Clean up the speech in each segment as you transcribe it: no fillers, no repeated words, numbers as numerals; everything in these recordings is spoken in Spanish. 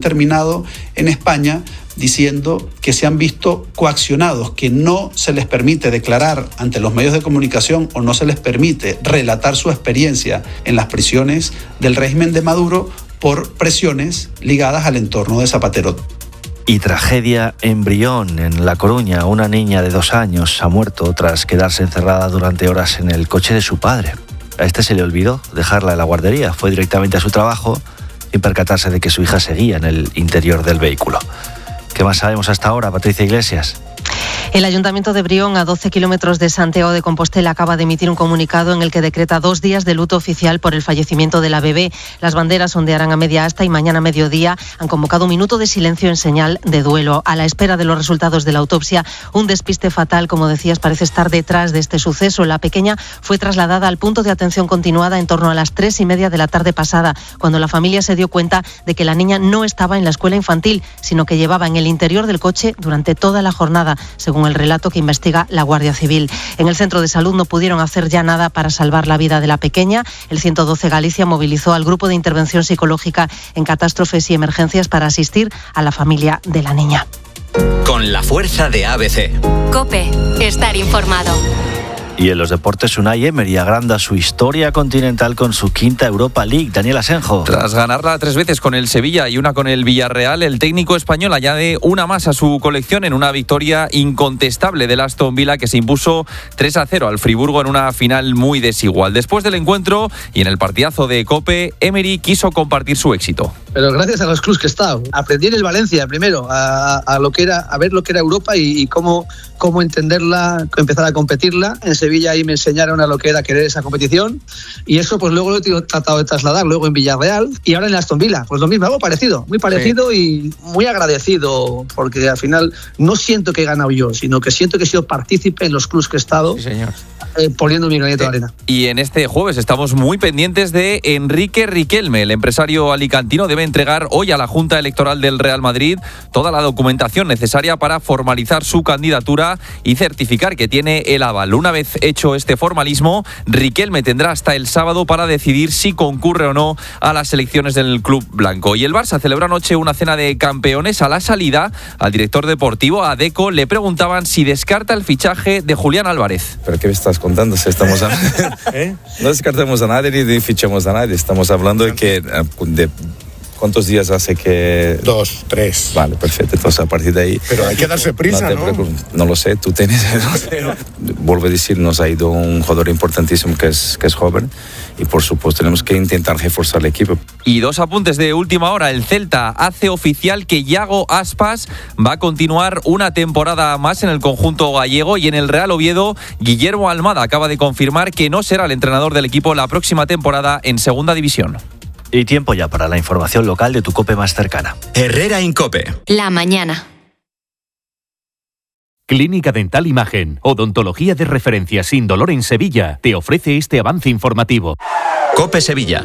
terminado en España diciendo que se han visto coaccionados, que no se les permite declarar ante los medios de comunicación o no se les permite relatar su experiencia en las prisiones del régimen de Maduro por presiones ligadas al entorno de Zapatero. Y tragedia en Brión, en La Coruña. Una niña de 2 años ha muerto tras quedarse encerrada durante horas en el coche de su padre. A este se le olvidó dejarla en la guardería. Fue directamente a su trabajo sin percatarse de que su hija seguía en el interior del vehículo. ¿Qué más sabemos hasta ahora, Patricia Iglesias? El Ayuntamiento de Brión, a 12 kilómetros de Santiago de Compostela, acaba de emitir un comunicado en el que decreta 2 días de luto oficial por el fallecimiento de la bebé. Las banderas ondearán a media asta y mañana a mediodía han convocado un minuto de silencio en señal de duelo. A la espera de los resultados de la autopsia, un despiste fatal, como decías, parece estar detrás de este suceso. La pequeña fue trasladada al punto de atención continuada en torno a las 3:30 de la tarde pasada, cuando la familia se dio cuenta de que la niña no estaba en la escuela infantil, sino que llevaba en el interior del coche durante toda la jornada, según el relato que investiga la Guardia Civil. En el centro de salud no pudieron hacer ya nada para salvar la vida de la pequeña. El 112 Galicia movilizó al grupo de intervención psicológica en catástrofes y emergencias para asistir a la familia de la niña. Con la fuerza de ABC. COPE. Estar informado. Y en los deportes, Unai Emery agranda su historia continental con su 5ª Europa League. Daniel Asenjo. Tras ganarla 3 veces con el Sevilla y una con el Villarreal, el técnico español añade una más a su colección en una victoria incontestable del Aston Villa, que se impuso 3-0 al Friburgo en una final muy desigual. Después del encuentro y en el partidazo de COPE, Emery quiso compartir su éxito. Pero gracias a los clubes que he estado, aprendí en el Valencia primero a ver lo que era Europa y cómo entenderla, empezar a competirla. En Sevilla ahí me enseñaron a lo que era querer esa competición, y eso pues luego lo he tratado de trasladar luego en Villarreal y ahora en Aston Villa, pues lo mismo, algo parecido, muy parecido, sí. Y muy agradecido, porque al final no siento que he ganado yo, sino que siento que he sido partícipe en los clubes que he estado. Sí, señor. Poniendo mi granito de arena. Y en este jueves estamos muy pendientes de Enrique Riquelme. El empresario alicantino debe entregar hoy a la Junta Electoral del Real Madrid toda la documentación necesaria para formalizar su candidatura y certificar que tiene el aval. Una vez hecho este formalismo, Riquelme tendrá hasta el sábado para decidir si concurre o no a las elecciones del club blanco. Y el Barça celebró anoche una cena de campeones. A la salida, al director deportivo, a Deco, le preguntaban si descarta el fichaje de Julián Álvarez. ¿Pero qué me estás contando? Estamos no descartamos a nadie ni fichamos a nadie. Estamos hablando de que ¿cuántos días hace que...? 2, 3. Vale, perfecto. Entonces, a partir de ahí... Pero hay que darse prisa, No lo sé, tú tienes... Vuelvo a decir, nos ha ido un jugador importantísimo que es joven, y por supuesto tenemos que intentar reforzar el equipo. Y 2 apuntes de última hora. El Celta hace oficial que Yago Aspas va a continuar una temporada más en el conjunto gallego, y en el Real Oviedo, Guillermo Almada acaba de confirmar que no será el entrenador del equipo la próxima temporada en Segunda División. Y tiempo ya para la información local de tu COPE más cercana. Herrera Incope. La mañana. Clínica Dental Imagen, odontología de referencia sin dolor en Sevilla, te ofrece este avance informativo. COPE Sevilla.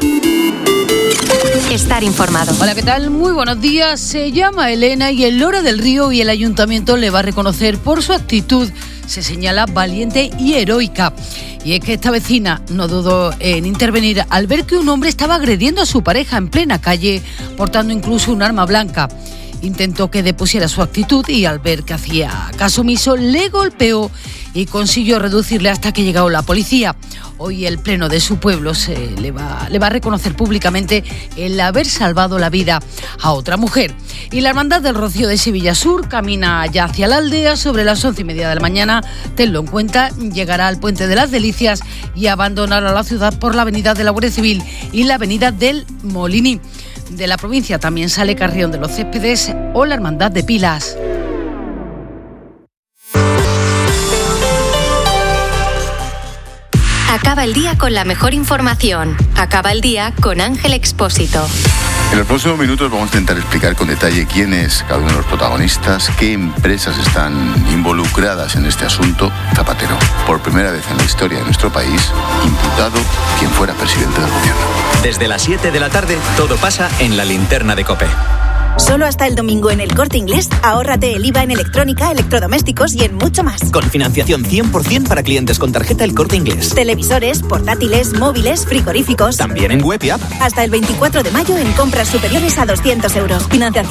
Estar informado. Hola, ¿qué tal? Muy buenos días. Se llama Elena y en Lora del Río, y el ayuntamiento le va a reconocer por su actitud. Se señala valiente y heroica. Y es que esta vecina no dudó en intervenir al ver que un hombre estaba agrediendo a su pareja en plena calle, portando incluso un arma blanca. Intentó que depusiera su actitud y al ver que hacía caso omiso, le golpeó y consiguió reducirle hasta que llegó la policía. Hoy el pleno de su pueblo le va a reconocer públicamente el haber salvado la vida a otra mujer. Y la Hermandad del Rocío de Sevilla Sur camina ya hacia la aldea sobre las 11:30 de la mañana. Tenlo en cuenta, llegará al Puente de las Delicias y abandonará la ciudad por la avenida de la Guardia Civil y la avenida del Moliní. De la provincia también sale Carrión de los Céspedes o la Hermandad de Pilas. Acaba el día con la mejor información. Acaba el día con Ángel Expósito. En los próximos minutos vamos a intentar explicar con detalle quién es cada uno de los protagonistas, qué empresas están involucradas en este asunto. Zapatero, por primera vez en la historia de nuestro país, imputado quien fuera presidente del gobierno. Desde las 7 de la tarde, todo pasa en la linterna de COPE. Solo hasta el domingo en El Corte Inglés, ahórrate el IVA en electrónica, electrodomésticos y en mucho más. Con financiación 100% para clientes con tarjeta El Corte Inglés. Televisores, portátiles, móviles, frigoríficos. También en web y app. Hasta el 24 de mayo en compras superiores a 200 euros. Financiación